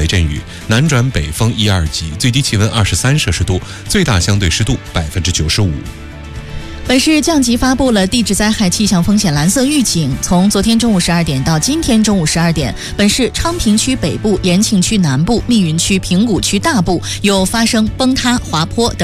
为阵雨，南转北风1、2级，最低气温23摄氏度，最大相对湿度95%。 本市降级发布了地质灾害气象风险蓝色预警，从昨天中午12点到今天中午12点，本市昌平区北部、延庆区南部、密云区、平谷区大部有发生崩塌、滑坡等